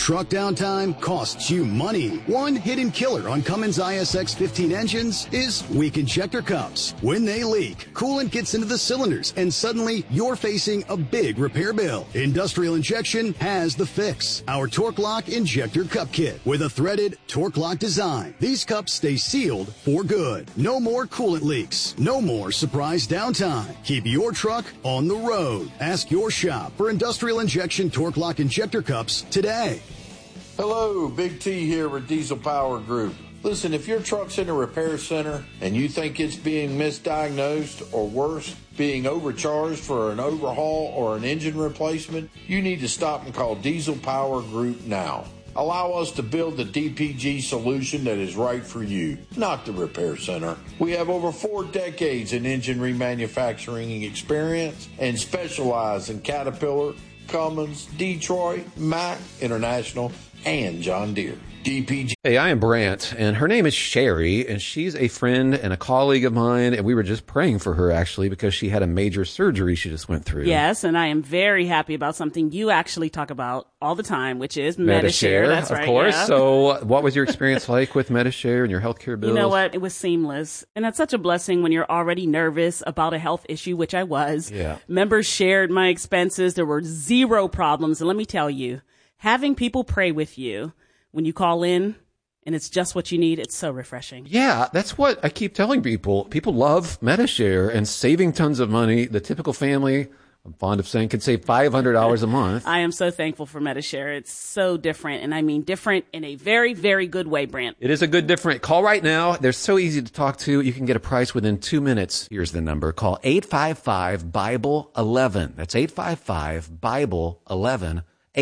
truck downtime costs you money. One hidden killer on Cummins ISX 15 engines is weak injector cups. When they leak, coolant gets into the cylinders and suddenly you're facing a big repair bill. Industrial Injection has the fix. Our Torque Lock Injector Cup Kit with a threaded Torque Lock design. These cups stay sealed for good. No more coolant leaks. No more surprise downtime. Keep your truck on the road. Ask your shop for Industrial Injection Torque Lock Injector Cups today. Hello, Big T here with Diesel Power Group. Listen, if your truck's in a repair center and you think it's being misdiagnosed or worse, being overcharged for an overhaul or an engine replacement, you need to stop and call Diesel Power Group now. Allow us to build the DPG solution that is right for you, not the repair center. We have over 4 decades in engine remanufacturing experience and specialize in Caterpillar, Cummins, Detroit, Mack, International, and John Deere. DPG. Hey, I am Brant, and her name is Sherry, and she's a friend and a colleague of mine, and we were just praying for her, actually, because she had a major surgery she just went through. Yes, and I am very happy about something you actually talk about all the time, which is Medi-Share. That's right. Of course. Yeah. So what was your experience like with Medi-Share and your healthcare bills? You know what? It was seamless. And that's such a blessing when you're already nervous about a health issue, which I was. Yeah. Members shared my expenses. There were 0 problems. And let me tell you, having people pray with you when you call in and it's just what you need, it's so refreshing. Yeah, that's what I keep telling people. People love Medi-Share and saving tons of money. The typical family, I'm fond of saying, can save $500 a month. I am so thankful for Medi-Share. It's so different, and I mean different in a very, very good way, Brant. It is a good different. Call right now. They're so easy to talk to. You can get a price within 2 minutes. Here's the number. Call 855-BIBLE-11. That's 855-BIBLE-11.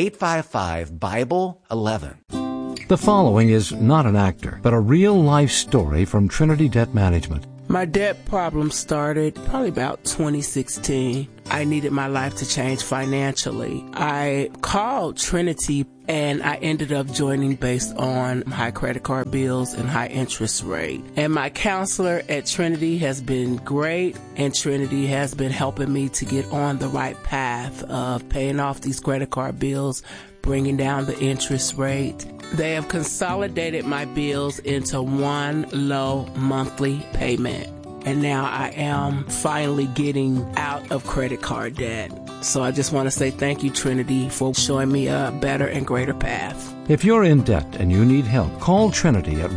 855-BIBLE-11. The following is not an actor, but a real-life story from Trinity Debt Management. My debt problem started probably about 2016. I needed my life to change financially. I called Trinity and I ended up joining based on high credit card bills and high interest rate. And my counselor at Trinity has been great, and Trinity has been helping me to get on the right path of paying off these credit card bills, bringing down the interest rate. They have consolidated my bills into one low monthly payment. And now I am finally getting out of credit card debt. So I just want to say thank you, Trinity, for showing me a better and greater path. If you're in debt and you need help, call Trinity at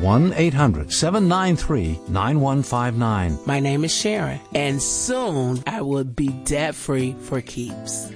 1-800-793-9159. My name is Sharon, and soon I will be debt-free for keeps.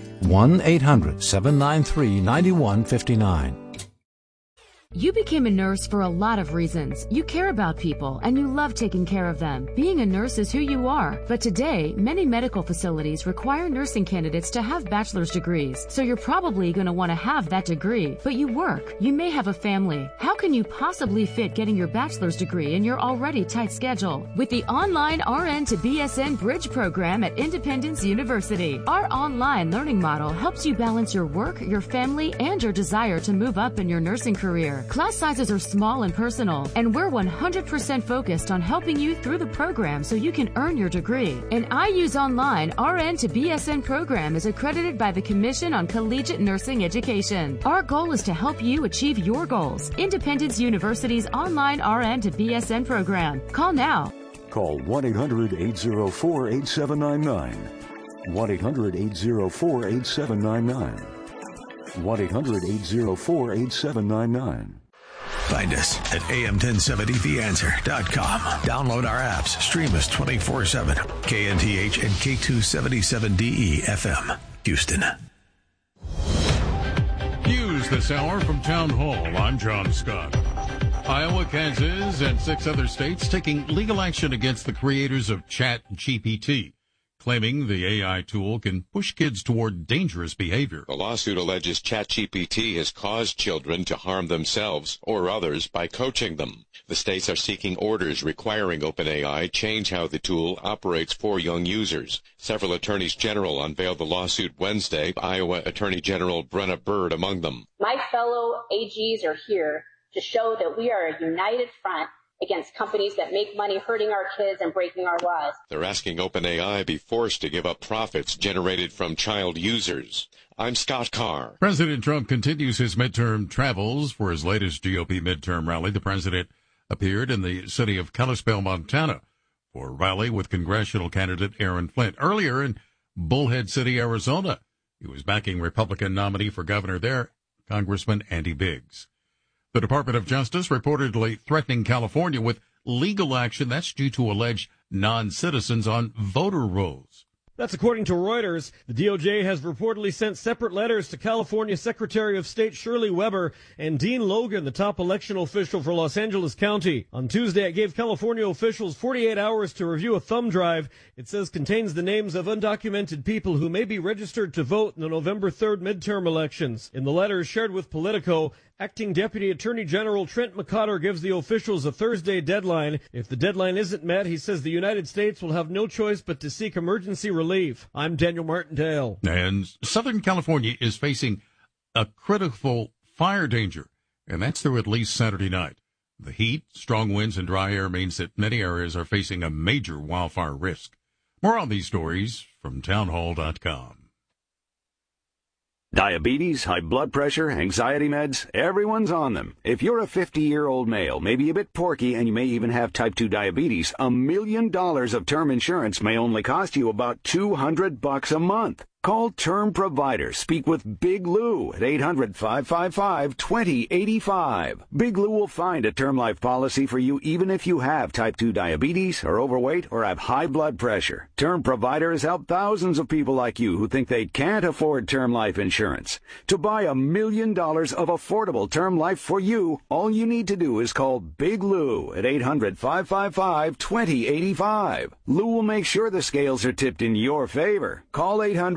1-800-793-9159. You became a nurse for a lot of reasons. You care about people and you love taking care of them. Being a nurse is who you are. But today, many medical facilities require nursing candidates to have bachelor's degrees. So you're probably going to want to have that degree. But you work. You may have a family. How can you possibly fit getting your bachelor's degree in your already tight schedule? With the online RN to BSN Bridge program at Independence University, our online learning model helps you balance your work, your family, and your desire to move up in your nursing career. Class sizes are small and personal, and we're 100% focused on helping you through the program so you can earn your degree. An IU's online RN to BSN program is accredited by the Commission on Collegiate Nursing Education. Our goal is to help you achieve your goals. Independence University's online RN to BSN program. Call now. Call 1-800-804-8799. 1-800-804-8799. 1-800-804-8799. Find us at am1070theanswer.com. Download our apps. Stream us 24/7. KNTH and K277DE FM, Houston. News this hour from Town Hall. I'm John Scott. Iowa, Kansas, and 6 other states taking legal action against the creators of ChatGPT, claiming the AI tool can push kids toward dangerous behavior. The lawsuit alleges ChatGPT has caused children to harm themselves or others by coaching them. The states are seeking orders requiring OpenAI change how the tool operates for young users. Several attorneys general unveiled the lawsuit Wednesday, Iowa Attorney General Brenna Bird among them. My fellow AGs are here to show that we are a united front against companies that make money hurting our kids and breaking our lives. They're asking OpenAI be forced to give up profits generated from child users. I'm Scott Carr. President Trump continues his midterm travels. For his latest GOP midterm rally, the president appeared in the city of Kalispell, Montana, for a rally with congressional candidate Aaron Flint. Earlier in Bullhead City, Arizona, he was backing Republican nominee for governor there, Congressman Andy Biggs. The Department of Justice reportedly threatening California with legal action that's due to alleged non-citizens on voter rolls. That's according to Reuters. The DOJ has reportedly sent separate letters to California Secretary of State Shirley Weber and Dean Logan, the top election official for Los Angeles County. On Tuesday, it gave California officials 48 hours to review a thumb drive. It says contains the names of undocumented people who may be registered to vote in the November 3rd midterm elections. In the letter shared with Politico, Acting Deputy Attorney General Trent McCotter gives the officials a Thursday deadline. If the deadline isn't met, he says the United States will have no choice but to seek emergency relief. I'm Daniel Martindale. And Southern California is facing a critical fire danger, and that's through at least Saturday night. The heat, strong winds, and dry air means that many areas are facing a major wildfire risk. More on these stories from townhall.com. Diabetes, high blood pressure, anxiety meds, everyone's on them. If you're a 50-year-old male, maybe a bit porky, and you may even have type 2 diabetes, $1 million of term insurance may only cost you about $200 a month. Call Term Provider. Speak with Big Lou at 800-555-2085. Big Lou will find a term life policy for you even if you have type 2 diabetes, are overweight, or have high blood pressure. Term Provider has helped thousands of people like you who think they can't afford term life insurance. To buy $1 million of affordable term life for you, all you need to do is call Big Lou at 800-555-2085. Lou will make sure the scales are tipped in your favor. Call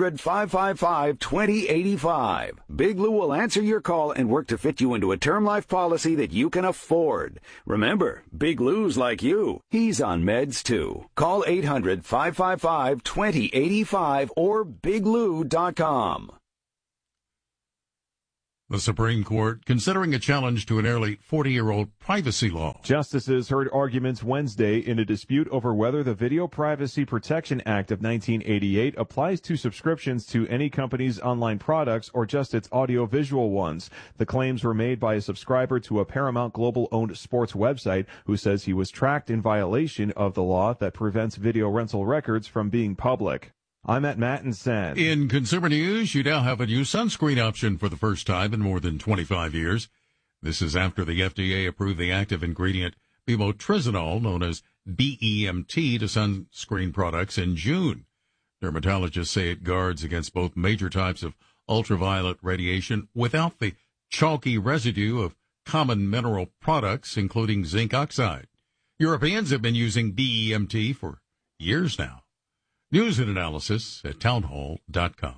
800-555-2085. Big Lou will answer your call and work to fit you into a term life policy that you can afford. Remember, Big Lou's like you. He's on meds too. Call 800-555-2085 or biglou.com. The Supreme Court considering a challenge to a nearly 40-year-old privacy law. Justices heard arguments Wednesday in a dispute over whether the Video Privacy Protection Act of 1988 applies to subscriptions to any company's online products or just its audiovisual ones. The claims were made by a subscriber to a Paramount Global-owned sports website who says he was tracked in violation of the law that prevents video rental records from being public. I'm at Matt and Sen. In consumer news, you now have a new sunscreen option for the first time in more than 25 years. This is after the FDA approved the active ingredient bimotrizinol, known as BEMT, to sunscreen products in June. Dermatologists say it guards against both major types of ultraviolet radiation without the chalky residue of common mineral products, including zinc oxide. Europeans have been using BEMT for years now. News and analysis at townhall.com.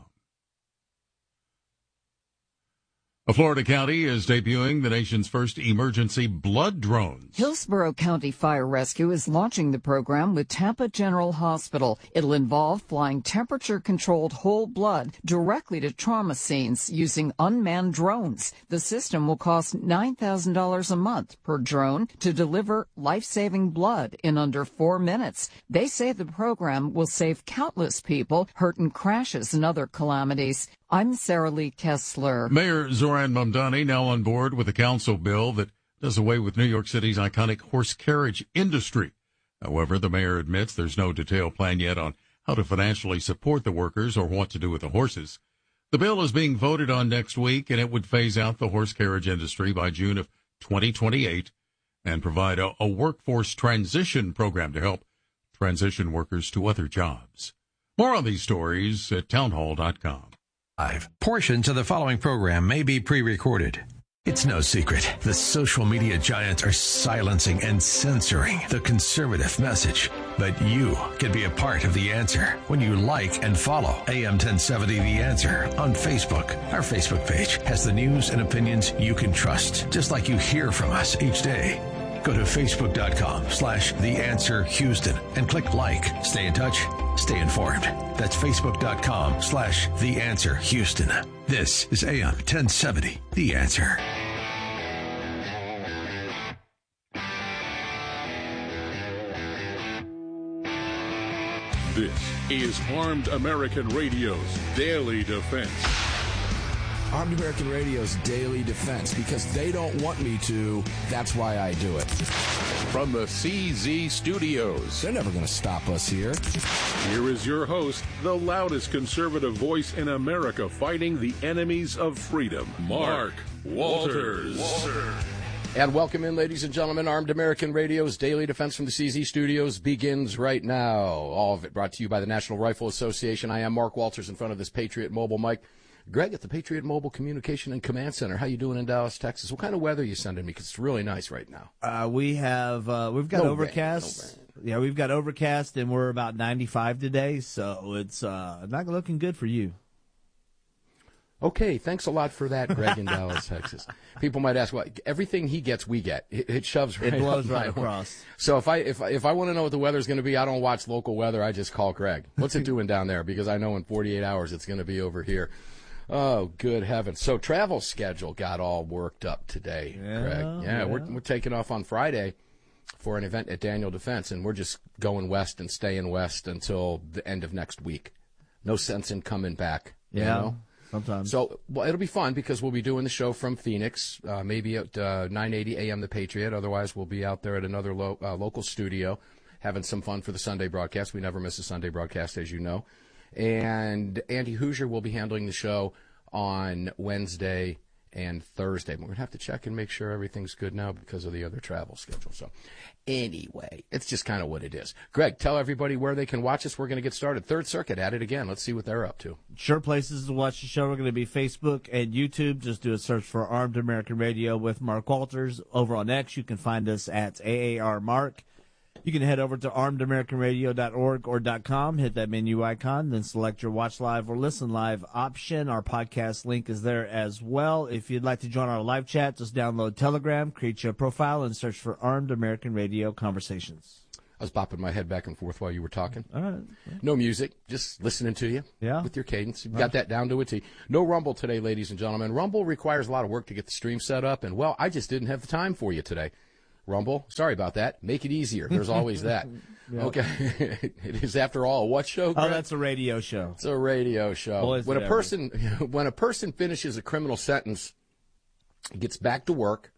A Florida county is debuting the nation's first emergency blood drones. Hillsborough County Fire Rescue is launching the program with Tampa General Hospital. It'll involve flying temperature-controlled whole blood directly to trauma scenes using unmanned drones. The system will cost $9,000 a month per drone to deliver life-saving blood in under 4 minutes. They say the program will save countless people hurt in crashes and other calamities. I'm Sarah Lee Kessler. Mayor Zoran Mamdani now on board with a council bill that does away with New York City's iconic horse carriage industry. However, the mayor admits there's no detailed plan yet on how to financially support the workers or what to do with the horses. The bill is being voted on next week, and it would phase out the horse carriage industry by June of 2028 and provide a workforce transition program to help transition workers to other jobs. More on these stories at townhall.com. Portions of the following program may be pre-recorded. It's no secret. The social media giants are silencing and censoring the conservative message. But you can be a part of the answer when you like and follow AM 1070 The Answer on Facebook. Our Facebook page has the news and opinions you can trust, just like you hear from us each day. Go to Facebook.com/The Answer Houston and click like. Stay in touch. Stay informed. That's Facebook.com/The Answer Houston. This is AM 1070 The Answer. This is Armed American Radio's Daily Defense. Armed American Radio's Daily Defense. Because they don't want me to, that's why I do it. From the CZ Studios. They're never going to stop us here. Here is your host, the loudest conservative voice in America fighting the enemies of freedom, Mark Walters. And welcome in, ladies and gentlemen. Armed American Radio's Daily Defense from the CZ Studios begins right now. All of it brought to you by the National Rifle Association. I am Mark Walters in front of this Patriot Mobile mic. Greg at the Patriot Mobile Communication and Command Center. How you doing in Dallas, Texas? What kind of weather are you sending me? Because it's really nice right now. We've got overcast. Yeah, we've got overcast, and we're about 95 today, so it's not looking good for you. Okay, thanks a lot for that, Greg in Dallas, Texas. People might ask, well, everything he gets, we get. It shoves right. It blows up right across. So if I want to know what the weather's going to be, I don't watch local weather. I just call Greg. What's it doing down there? Because I know in 48 hours it's going to be over here. Oh, good heavens! So travel schedule got all worked up today, Greg. Yeah, we're taking off on Friday for an event at Daniel Defense, and we're just going west and staying west until the end of next week. No sense in coming back. Yeah. You know? Sometimes. So, well, it'll be fun because we'll be doing the show from Phoenix, maybe at 980 AM The Patriot. Otherwise, we'll be out there at another local studio having some fun for the Sunday broadcast. We never miss a Sunday broadcast, as you know. And Andy Hoosier will be handling the show on Wednesday and Thursday. We're going to have to check and make sure everything's good now because of the other travel schedule. So anyway, it's just kind of what it is. Greg, tell everybody where they can watch us. We're going to get started. Third Circuit at it again. Let's see what they're up to. Sure places to watch the show are going to be Facebook and YouTube. Just do a search for Armed American Radio with Mark Walters. Over on X, you can find us at AAR Mark. You can head over to armedamericanradio.org or .com, hit that menu icon, then select your watch live or listen live option. Our podcast link is there as well. If you'd like to join our live chat, just download Telegram, create your profile, and search for Armed American Radio Conversations. I was bopping my head back and forth while you were talking. All right. No music, just listening to you with your cadence. You've got that down to a T. No Rumble today, ladies and gentlemen. Rumble requires a lot of work to get the stream set up, and, well, I just didn't have the time for you today. Rumble, sorry about that. Make it easier. There's always that. Yep. Okay. It is, after all, what show, Greg? Oh, that's a radio show. It's a radio show. Boys, when a person finishes a criminal sentence, gets back to work,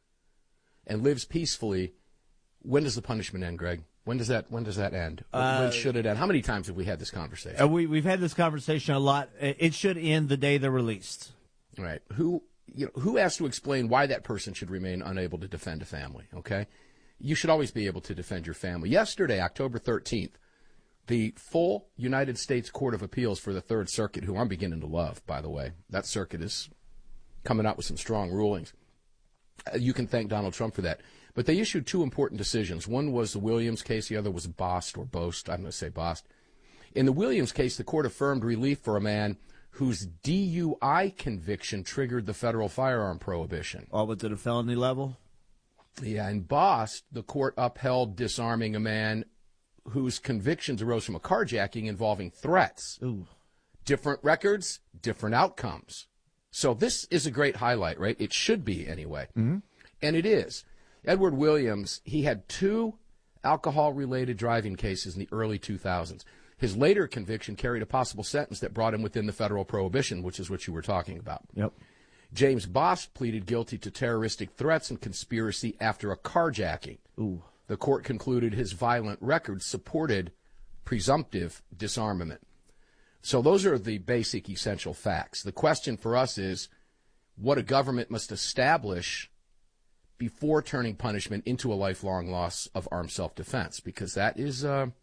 and lives peacefully, when does the punishment end, Greg? When does that end? When should it end? How many times have we had this conversation? We've had this conversation a lot. It should end the day they're released. Right. Who has to explain why that person should remain unable to defend a family, okay? You should always be able to defend your family. Yesterday, October 13th, the full United States Court of Appeals for the Third Circuit, who I'm beginning to love, by the way. That circuit is coming out with some strong rulings. You can thank Donald Trump for that. But they issued two important decisions. One was the Williams case. The other was Bost or Bost. I'm going to say Bost. In the Williams case, the court affirmed relief for a man whose DUI conviction triggered the federal firearm prohibition. All but to the felony level? Yeah, in Bost, the court upheld disarming a man whose convictions arose from a carjacking involving threats. Ooh. Different records, different outcomes. So this is a great highlight, right? It should be, anyway. Mm-hmm. And it is. Edward Williams, he had two alcohol-related driving cases in the early 2000s. His later conviction carried a possible sentence that brought him within the federal prohibition, which is what you were talking about. Yep. James Bost pleaded guilty to terroristic threats and conspiracy after a carjacking. Ooh. The court concluded his violent record supported presumptive disarmament. So those are the basic essential facts. The question for us is what a government must establish before turning punishment into a lifelong loss of armed self-defense, because that is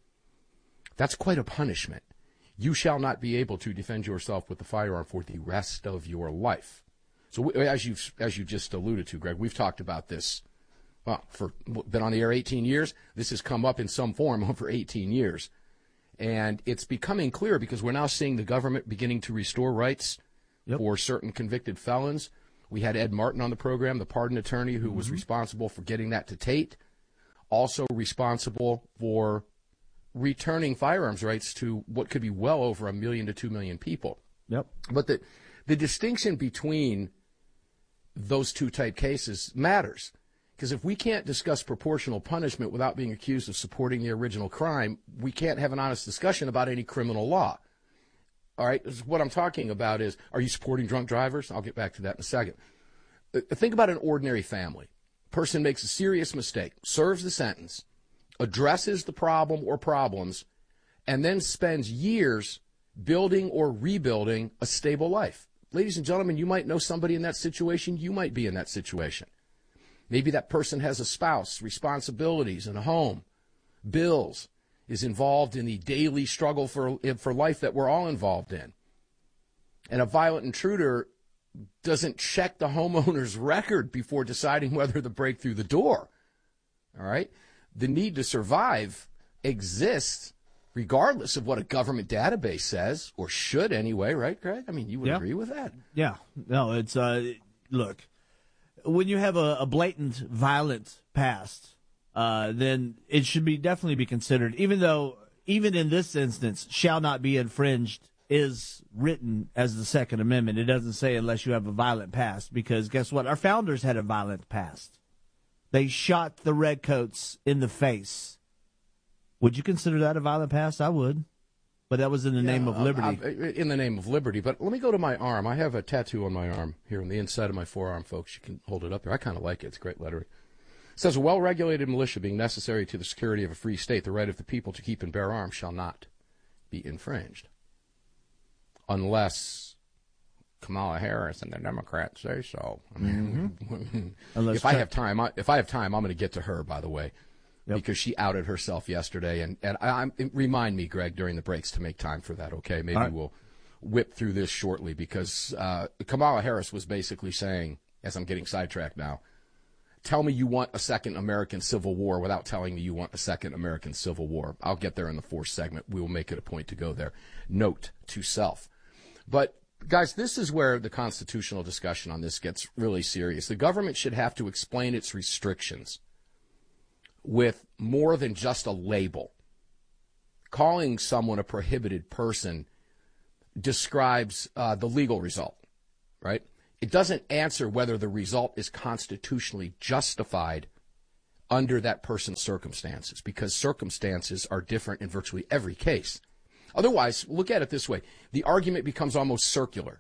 that's quite a punishment. You shall not be able to defend yourself with the firearm for the rest of your life. So as you just alluded to, Greg, we've talked about this. Well, been on the air 18 years. This has come up in some form over 18 years. And it's becoming clear because we're now seeing the government beginning to restore rights for certain convicted felons. We had Ed Martin on the program, the pardon attorney who was responsible for getting that to Tate, also responsible for returning firearms rights to what could be well over 1 million to 2 million people. Yep. But the distinction between those two type cases matters. Because if we can't discuss proportional punishment without being accused of supporting the original crime, we can't have an honest discussion about any criminal law. All right, what I'm talking about is, are you supporting drunk drivers? I'll get back to that in a second. Think about an ordinary family. Person makes a serious mistake, serves the sentence, addresses the problem or problems, and then spends years building or rebuilding a stable life. Ladies and gentlemen, you might know somebody in that situation. You might be in that situation. Maybe that person has a spouse, responsibilities, and a home, bills, is involved in the daily struggle for life that we're all involved in. And a violent intruder doesn't check the homeowner's record before deciding whether to break through the door. All right? The need to survive exists regardless of what a government database says, or should anyway, right, Greg? I mean, you would agree with that. Yeah. No, it's, look, when you have a blatant violent past, then it should be definitely be considered, even though, even in this instance, shall not be infringed is written as the Second Amendment. It doesn't say unless you have a violent past, because guess what? Our founders had a violent past. They shot the redcoats in the face. Would you consider that a violent past? I would. But that was in the name of liberty. In the name of liberty. But let me go to my arm. I have a tattoo on my arm here on the inside of my forearm, folks. You can hold it up there. I kind of like it. It's great lettering. It says, a well-regulated militia being necessary to the security of a free state, the right of the people to keep and bear arms shall not be infringed. Unless Kamala Harris and the Democrats say so. I mean, if I have time, I'm going to get to her, by the way. Yep. Because she outed herself yesterday. And remind me, Greg, during the breaks to make time for that, okay? Maybe we'll whip through this shortly, because Kamala Harris was basically saying, as I'm getting sidetracked now, tell me you want a second American Civil War without telling me you want a second American Civil War. I'll get there in the fourth segment. We will make it a point to go there. Note to self. But, guys, this is where the constitutional discussion on this gets really serious. The government should have to explain its restrictions with more than just a label. Calling someone a prohibited person describes the legal result, right? It doesn't answer whether the result is constitutionally justified under that person's circumstances, because circumstances are different in virtually every case. Otherwise, look at it this way. The argument becomes almost circular.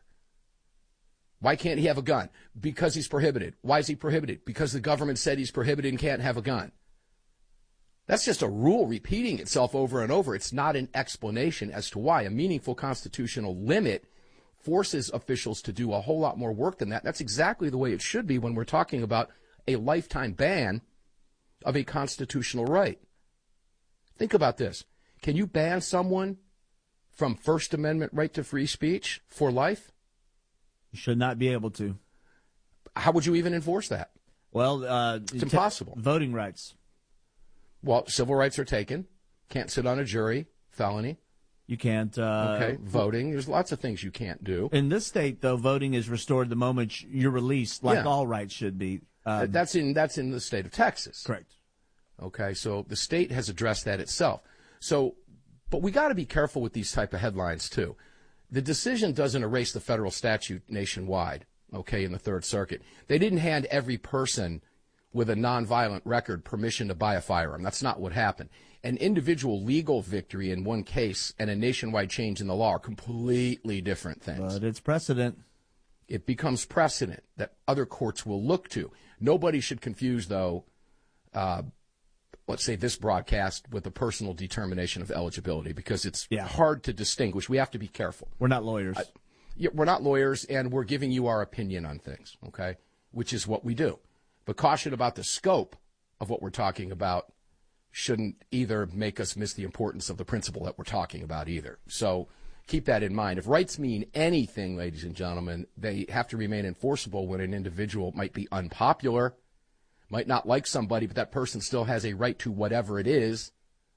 Why can't he have a gun? Because he's prohibited. Why is he prohibited? Because the government said he's prohibited and can't have a gun. That's just a rule repeating itself over and over. It's not an explanation as to why. A meaningful constitutional limit forces officials to do a whole lot more work than that. That's exactly the way it should be when we're talking about a lifetime ban of a constitutional right. Think about this. Can you ban someone from First Amendment right to free speech for life? You should not be able to. How would you even enforce that? Well, it's impossible. Voting rights. Well, civil rights are taken. Can't sit on a jury. Felony. You can't. Okay. Voting. There's lots of things you can't do. In this state, though, voting is restored the moment you're released, like all rights should be. That's in the state of Texas. Correct. Okay. So the state has addressed that itself. So, but we got to be careful with these type of headlines too. The decision doesn't erase the federal statute nationwide. Okay, in the Third Circuit, they didn't hand every person with a nonviolent record permission to buy a firearm. That's not what happened. An individual legal victory in one case and a nationwide change in the law are completely different things. But it's precedent. It becomes precedent that other courts will look to. Nobody should confuse, though, let's say this broadcast with a personal determination of eligibility, because it's hard to distinguish. We have to be careful. We're not lawyers. We're not lawyers, and we're giving you our opinion on things, okay, which is what we do. But caution about the scope of what we're talking about shouldn't either make us miss the importance of the principle that we're talking about either. So keep that in mind. If rights mean anything, ladies and gentlemen, they have to remain enforceable when an individual might be unpopular, might not like somebody, but that person still has a right to whatever it is.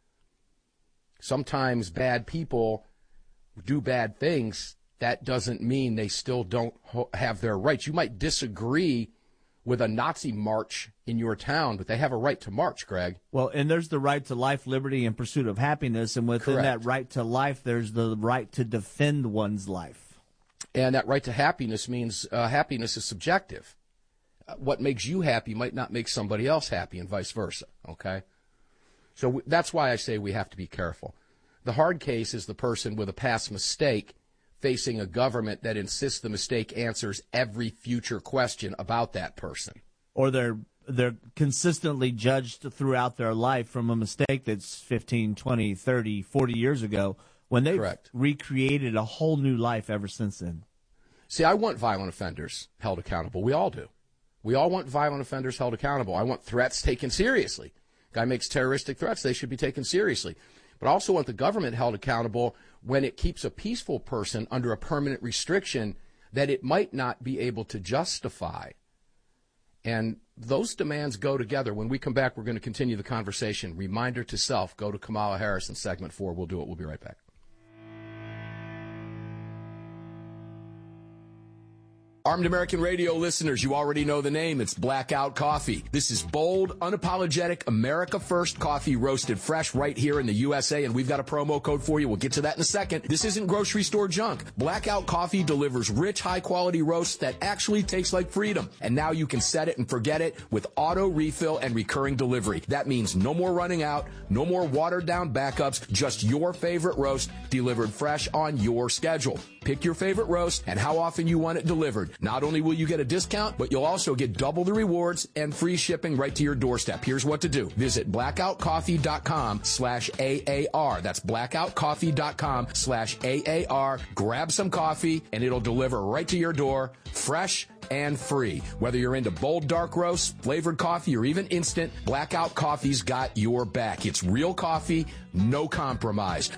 Sometimes bad people do bad things. That doesn't mean they still don't have their rights. You might disagree with a Nazi march in your town, but they have a right to march, Greg. Well, and there's the right to life, liberty, and pursuit of happiness, and within that right to life, there's the right to defend one's life. And that right to happiness means happiness is subjective. What makes you happy might not make somebody else happy, and vice versa, okay? So that's why I say we have to be careful. The hard case is the person with a past mistake facing a government that insists the mistake answers every future question about that person. Or they're consistently judged throughout their life from a mistake that's 15, 20, 30, 40 years ago when they've recreated a whole new life ever since then. See, I want violent offenders held accountable. We all do. We all want violent offenders held accountable. I want threats taken seriously. Guy makes terroristic threats, they should be taken seriously. But I also want the government held accountable when it keeps a peaceful person under a permanent restriction that it might not be able to justify. And those demands go together. When we come back, we're going to continue the conversation. Reminder to self, go to Kamala Harris in segment 4. We'll do it. We'll be right back. Armed American Radio listeners, you already know the name. It's Blackout Coffee. This is bold, unapologetic, America First coffee roasted fresh right here in the USA, and we've got a promo code for you. We'll get to that in a second. This isn't grocery store junk. Blackout Coffee delivers rich, high-quality roasts that actually taste like freedom. And now you can set it and forget it with auto refill and recurring delivery. That means no more running out, no more watered-down backups, just your favorite roast delivered fresh on your schedule. Pick your favorite roast and how often you want it delivered. Not only will you get a discount, but you'll also get double the rewards and free shipping right to your doorstep. Here's what to do. Visit blackoutcoffee.com/AAR. That's blackoutcoffee.com/AAR. Grab some coffee and it'll deliver right to your door, fresh and free. Whether you're into bold dark roast, flavored coffee, or even instant, Blackout Coffee's got your back. It's real coffee, no compromise.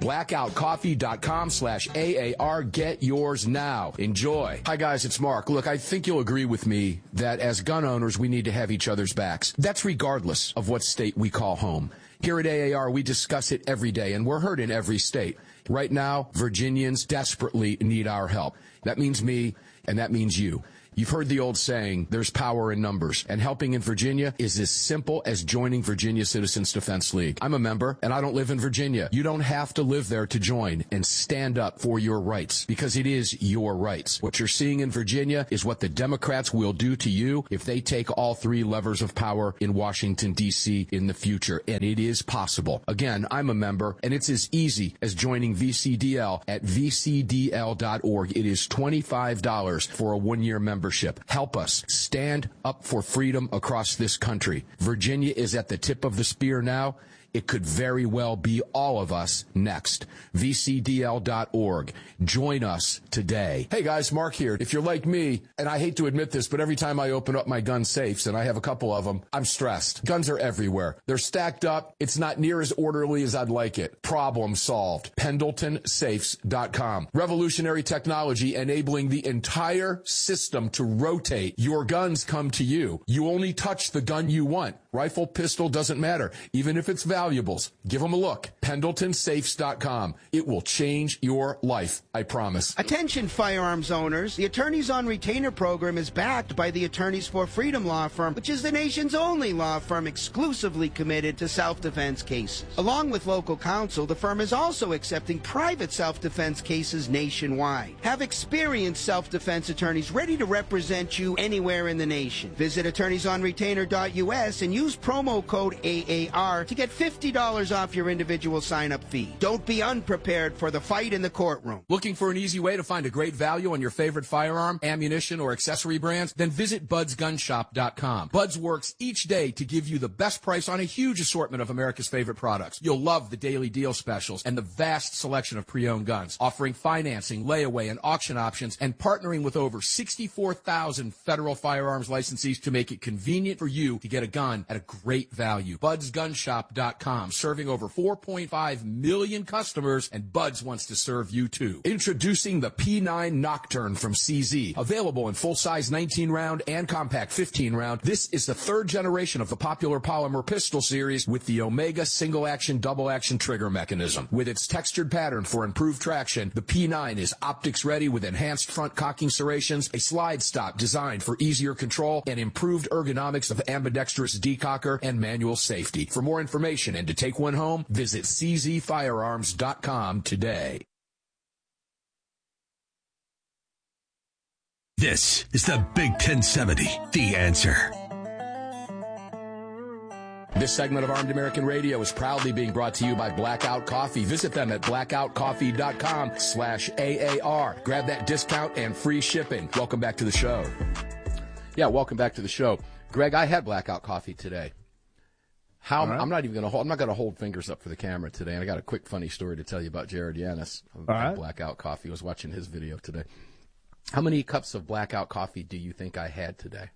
blackoutcoffee.com/AAR. Get yours now. Enjoy. Hi guys, it's Mark. Look, I think you'll agree with me that as gun owners, we need to have each other's backs. That's regardless of what state we call home. Here at AAR, we discuss it every day, and we're heard in every state. Right now, Virginians desperately need our help. That means me, and that means you. You've heard the old saying, there's power in numbers, and helping in Virginia is as simple as joining Virginia Citizens Defense League. I'm a member, and I don't live in Virginia. You don't have to live there to join and stand up for your rights, because it is your rights. What you're seeing in Virginia is what the Democrats will do to you if they take all three levers of power in Washington, D.C. in the future, and it is possible. Again, I'm a member, and it's as easy as joining VCDL at vcdl.org. It is $25 for a one-year membership. Help us stand up for freedom across this country. Virginia is at the tip of the spear now. It could very well be all of us next. VCDL.org. Join us today. Hey guys, Mark here. If you're like me, and I hate to admit this, but every time I open up my gun safes, and I have a couple of them, I'm stressed. Guns are everywhere. They're stacked up. It's not near as orderly as I'd like it. Problem solved. PendletonSafes.com. Revolutionary technology enabling the entire system to rotate. Your guns come to you. You only touch the gun you want. Rifle, pistol, doesn't matter. Even if it's valuables, give them a look. PendletonSafes.com. It will change your life, I promise. Attention firearms owners. The Attorneys on Retainer program is backed by the Attorneys for Freedom law firm, which is the nation's only law firm exclusively committed to self-defense cases. Along with local counsel, the firm is also accepting private self-defense cases nationwide. Have experienced self-defense attorneys ready to represent you anywhere in the nation. Visit attorneysonretainer.us and use promo code AAR to get $50 off your individual sign-up fee. Don't be unprepared for the fight in the courtroom. Looking for an easy way to find a great value on your favorite firearm, ammunition, or accessory brands? Then visit BudsGunShop.com. Buds works each day to give you the best price on a huge assortment of America's favorite products. You'll love the daily deal specials and the vast selection of pre-owned guns, offering financing, layaway, and auction options, and partnering with over 64,000 federal firearms licensees to make it convenient for you to get a gun at a great value. BudsGunShop.com, serving over 4.5 million customers, and Buds wants to serve you too. Introducing the P9 Nocturne from CZ. Available in full-size 19-round and compact 15-round, this is the third generation of the popular polymer pistol series with the Omega single-action, double-action trigger mechanism. With its textured pattern for improved traction, the P9 is optics-ready with enhanced front cocking serrations, a slide stop designed for easier control, and improved ergonomics of ambidextrous decocker and manual safety. For more information and to take one home, visit czfirearms.com today. This is the Big 1070, The Answer. This segment of Armed American Radio is proudly being brought to you by Blackout Coffee. Visit them at blackoutcoffee.com/AAR. Grab that discount and free shipping. Welcome back to the show. Yeah, welcome back to the show. Greg, I had Blackout Coffee today. Right. I'm not going to hold fingers up for the camera today. And I got a quick funny story to tell you about Jared Yanis of Blackout Coffee. I was watching his video today. How many cups of Blackout Coffee do you think I had today?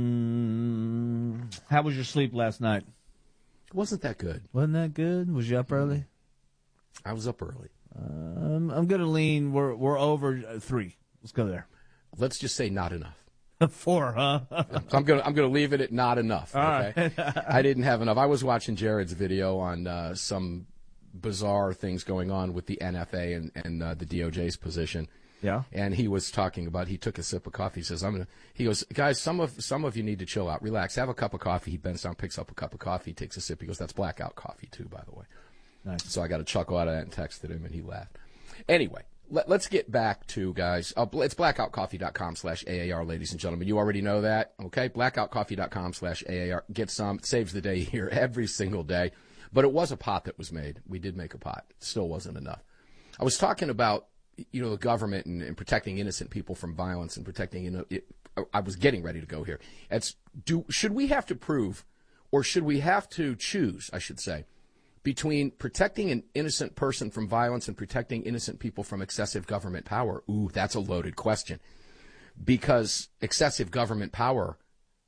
How was your sleep last night? It wasn't that good. Wasn't that good? Was you up early? I was up early. I'm going to lean. We're over 3. Let's go there. Let's just say not enough. 4, huh? I'm gonna leave it at not enough. Okay? All right. I didn't have enough. I was watching Jared's video on some bizarre things going on with the NFA and the DOJ's position. Yeah. And he was talking about, he took a sip of coffee. He says, he goes, guys, some of you need to chill out, relax, have a cup of coffee. He bends down, picks up a cup of coffee, takes a sip. He goes, that's Blackout Coffee too, by the way. Nice. So I got a chuckle out of that and texted him, and he laughed. Anyway, let's get back to, guys, it's blackoutcoffee.com/AAR, ladies and gentlemen. You already know that, okay? Blackoutcoffee.com/AAR. Get some. It saves the day here every single day. But it was a pot that was made. We did make a pot. It still wasn't enough. I was talking about, the government and protecting innocent people from violence and protecting, I was getting ready to go here. Should we have to prove, or should we have to choose, I should say, between protecting an innocent person from violence and protecting innocent people from excessive government power? Ooh, that's a loaded question. Because excessive government power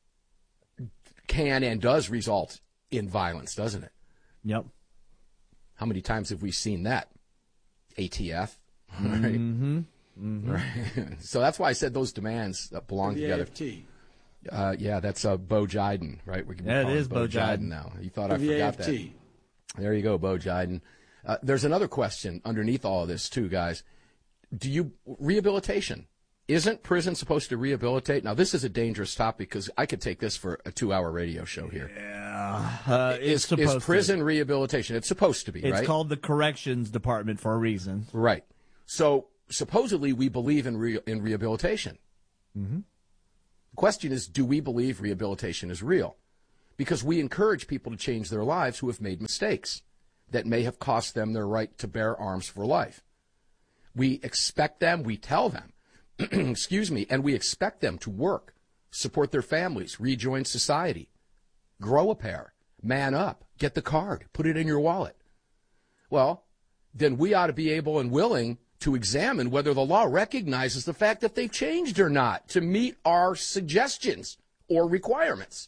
can and does result in violence, doesn't it? Yep. How many times have we seen that? ATF, right? Mm-hmm. Mm-hmm. Right. So that's why I said those demands belong together. AFT. Yeah, that's Bo Jiden, right? We can Yeah, call it him is Bo Jiden now. You thought I forgot AFT. that. There you go, Bo Jiden. There's another question underneath all of this, too, guys. Rehabilitation. Isn't prison supposed to rehabilitate? Now, this is a dangerous topic because I could take this for a 2-hour radio show here. Yeah. Is prison rehabilitation? It's supposed to be, right? It's called the Corrections Department for a reason. Right. So, supposedly, we believe in rehabilitation. Mm-hmm. The question is, do we believe rehabilitation is real? Because we encourage people to change their lives who have made mistakes that may have cost them their right to bear arms for life. We expect them, we tell them, excuse me, and we expect them to work, support their families, rejoin society, grow a pair, man up, get the card, put it in your wallet. Well, then we ought to be able and willing to examine whether the law recognizes the fact that they've changed or not to meet our suggestions or requirements.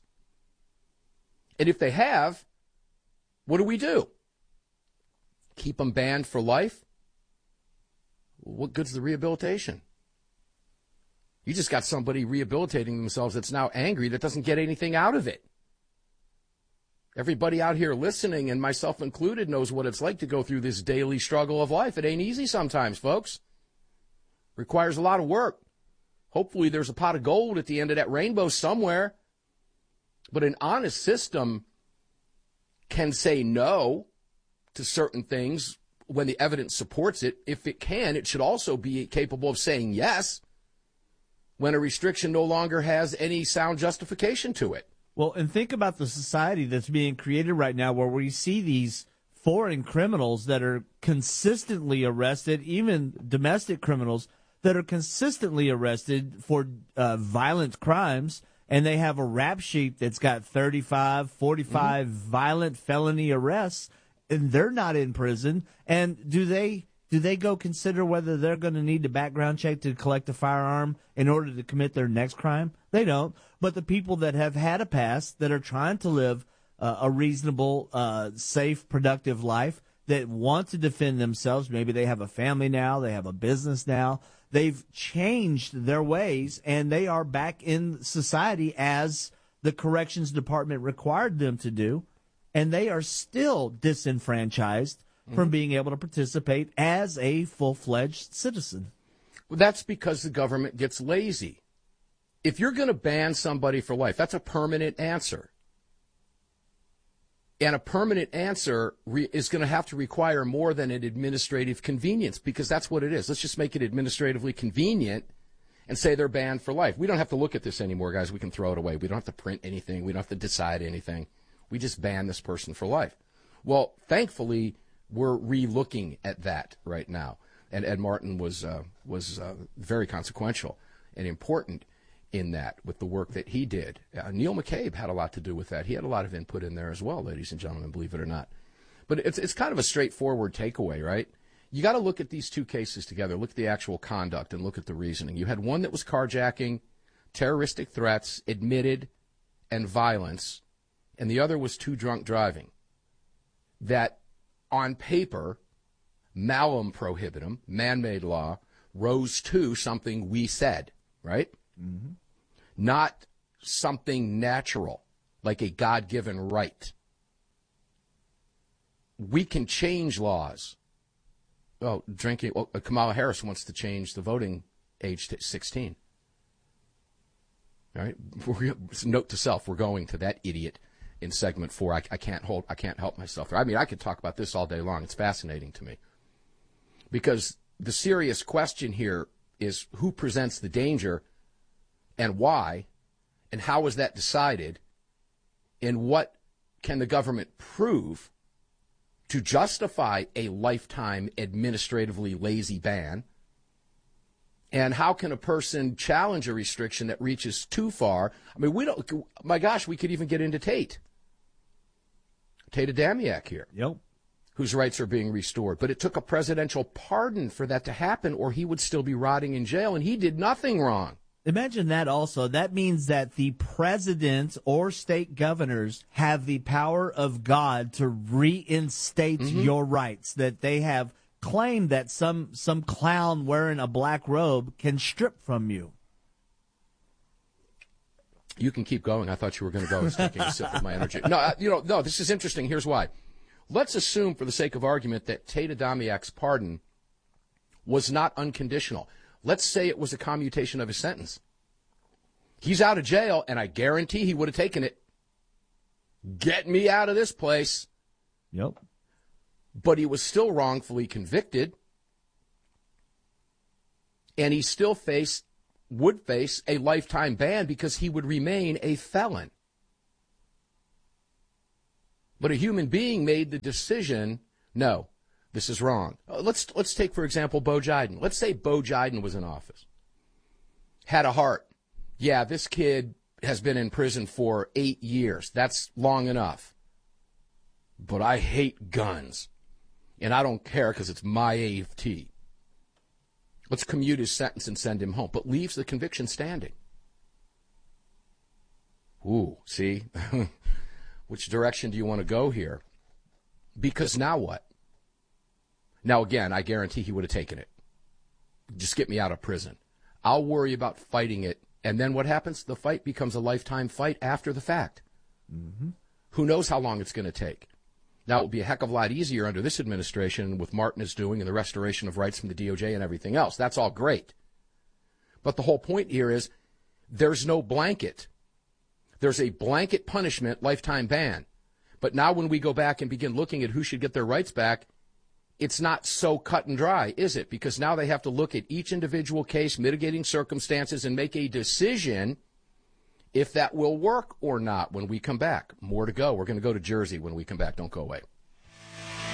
And if they have, what do we do? Keep them banned for life? What good's the rehabilitation? You just got somebody rehabilitating themselves that's now angry that doesn't get anything out of it. Everybody out here listening, and myself included, knows what it's like to go through this daily struggle of life. It ain't easy sometimes, folks. Requires a lot of work. Hopefully there's a pot of gold at the end of that rainbow somewhere. But an honest system can say no to certain things when the evidence supports it. If it can, it should also be capable of saying yes when a restriction no longer has any sound justification to it. Well, and think about the society that's being created right now where we see these foreign criminals that are consistently arrested, even domestic criminals that are consistently arrested for violent crimes. And they have a rap sheet that's got 35, 45 violent felony arrests, and they're not in prison. And do they go consider whether they're going to need a background check to collect a firearm in order to commit their next crime? They don't. But the people that have had a past, that are trying to live a reasonable, safe, productive life, that want to defend themselves, maybe they have a family now, they have a business now, they've changed their ways, and they are back in society as the corrections department required them to do, and they are still disenfranchised from being able to participate as a full-fledged citizen. Well, that's because the government gets lazy. If you're going to ban somebody for life, that's a permanent answer. And a permanent answer is going to have to require more than an administrative convenience, because that's what it is. Let's just make it administratively convenient and say they're banned for life. We don't have to look at this anymore, guys. We can throw it away. We don't have to print anything. We don't have to decide anything. We just ban this person for life. Well, thankfully, we're re-looking at that right now. And Ed Martin was very consequential and important in that with the work that he did. Neil McCabe had a lot to do with that. He had a lot of input in there as well, ladies and gentlemen, believe it or not. But it's kind of a straightforward takeaway, right? You got to look at these two cases together, look at the actual conduct and look at the reasoning. You had one that was carjacking, terroristic threats, admitted, and violence, and the other was too drunk driving. That on paper, malum prohibitum, man-made law, rose to something we said, right? Mm-hmm. Not something natural, like a God-given right. We can change laws. Well, Kamala Harris wants to change the voting age to 16. All right. Note to self: we're going to that idiot in segment 4. I can't help myself there. I mean, I could talk about this all day long. It's fascinating to me because the serious question here is who presents the danger, and why, and how is that decided, and what can the government prove to justify a lifetime administratively lazy ban? And how can a person challenge a restriction that reaches too far? I mean, we could even get into Tate Adamiak here. Yep. Whose rights are being restored. But it took a presidential pardon for that to happen, or he would still be rotting in jail, and he did nothing wrong. Imagine that also. That means that the president or state governors have the power of God to reinstate your rights, that they have claimed that some clown wearing a black robe can strip from you. You can keep going. I thought you were going to go. I was taking a sip of my energy. No, this is interesting. Here's why. Let's assume, for the sake of argument, that Tate Adamiak's pardon was not unconditional. Let's say it was a commutation of his sentence. He's out of jail, and I guarantee he would have taken it. Get me out of this place. Yep. But he was still wrongfully convicted, and he still would face a lifetime ban because he would remain a felon. But a human being made the decision, no, this is wrong. Let's take, for example, Bo Jiden. Let's say Bo Jiden was in office. Had a heart. Yeah, this kid has been in prison for 8 years. That's long enough. But I hate guns. And I don't care because it's my AFT. Let's commute his sentence and send him home. But leaves the conviction standing. Ooh, see? Which direction do you want to go here? Because now what? Now, again, I guarantee he would have taken it. Just get me out of prison. I'll worry about fighting it. And then what happens? The fight becomes a lifetime fight after the fact. Mm-hmm. Who knows how long it's going to take? Now, it will be a heck of a lot easier under this administration with Martin is doing and the restoration of rights from the DOJ and everything else. That's all great. But the whole point here is there's no blanket. There's a blanket punishment, lifetime ban. But now when we go back and begin looking at who should get their rights back, it's not so cut and dry, is it? Because now they have to look at each individual case, mitigating circumstances, and make a decision if that will work or not when we come back. More to go. We're going to go to Jersey when we come back. Don't go away.